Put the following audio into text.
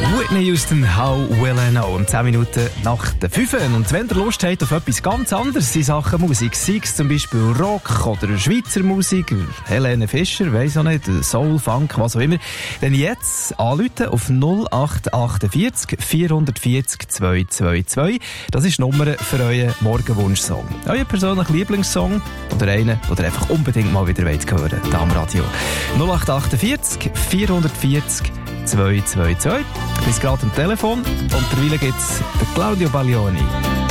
Whitney Houston, How Will I Know? Um 10 Minuten nach der 5. Und wenn ihr Lust habt auf etwas ganz anderes in Sachen Musik, sei es zum Beispiel Rock oder Schweizer Musik, Helene Fischer, weiss auch nicht, Soul, Funk, was auch immer, dann jetzt anrufen auf 0848 440 222. Das ist die Nummer für euren Morgenwunsch-Song. Euer persönlicher Lieblingssong oder einen, den ihr einfach unbedingt mal wieder hören wollt, hier am Radio. 0848 440 222. Bis gerade am Telefon und derweil gibt's den Claudio Baglioni.